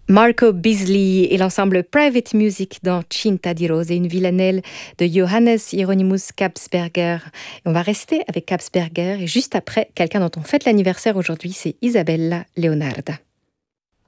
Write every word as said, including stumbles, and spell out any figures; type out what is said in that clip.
Marco Beasley et l'ensemble Private Music dans Cinta di Rose et une villanelle de Johannes Hieronymus Kapsberger. Et on va rester avec Kapsberger et juste après, quelqu'un dont on fête l'anniversaire aujourd'hui, c'est Isabella Leonarda.